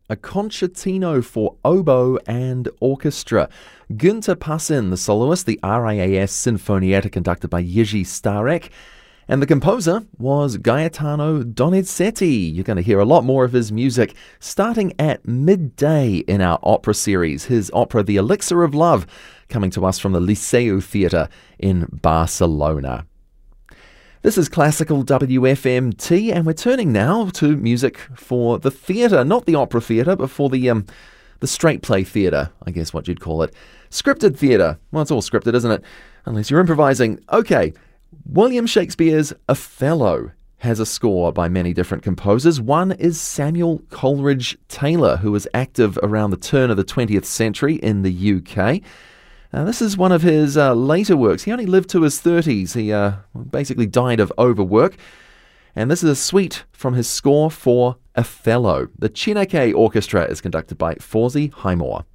a concertino for oboe and orchestra. Günter Passin, the soloist, the RIAS Sinfonietta conducted by Jiří Stárek, and the composer was Gaetano Donizetti. You're going to hear a lot more of his music starting at midday in our opera series, his opera The Elixir of Love, coming to us from the Liceu Theatre in Barcelona. This is Classical WFMT, and we're turning now to music for the theatre, not the opera theatre, but for the straight play theatre, I guess what you'd call it. Scripted theatre. Well, it's all scripted, isn't it? Unless you're improvising. Okay, William Shakespeare's Othello has a score by many different composers. One is Samuel Coleridge Taylor, who was active around the turn of the 20th century in the UK. This is one of his later works. He only lived to his 30s. He basically died of overwork. And this is a suite from his score for Othello. The Chineke Orchestra is conducted by Fawzi Highmore.